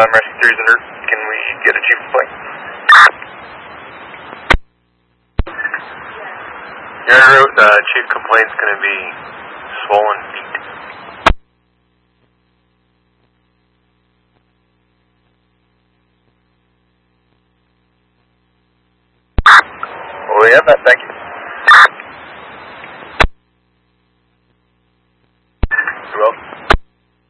Rescue 3 is en route. Can we get a chief complaint? You're en route. Chief complaint's going to be swollen feet. We have that, thank you.